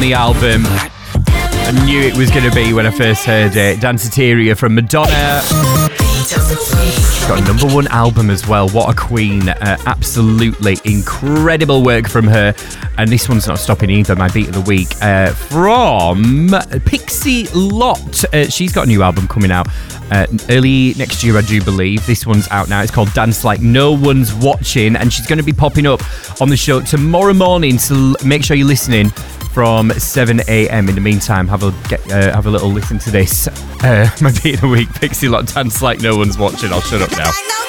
the album. I knew it was going to be when I first heard it. Danceteria from Madonna. She's got a number one album as well. What a queen. Absolutely incredible work from her. And this one's not stopping either. My beat of the week from Pixie Lott. She's got a new album coming out early next year, I do believe. This one's out now. It's called Dance Like No One's Watching. And she's going to be popping up on the show tomorrow morning. So make sure you're listening from 7 a.m. In the meantime, have a little listen to this. My beat of the week, Pixie Lott, Dance Like No One's Watching. I'll shut up now.